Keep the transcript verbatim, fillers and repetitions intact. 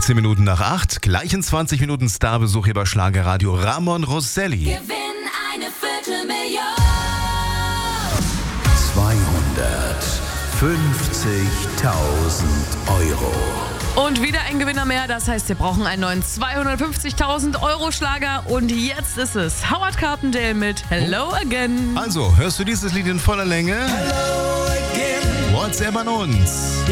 fünfzehn Minuten nach acht. Gleich in zwanzig Minuten Starbesuch hier bei Schlagerradio Ramon Rosselli. Gewinn eine Viertelmillion. zweihundertfünfzigtausend Euro. Und wieder ein Gewinner mehr, das heißt, wir brauchen einen neuen zweihundertfünfzigtausend Euro Schlager. Und jetzt ist es Howard Carpendale mit Hello Again. Also, hörst du dieses Lied in voller Länge? Hello again. WhatsApp an uns.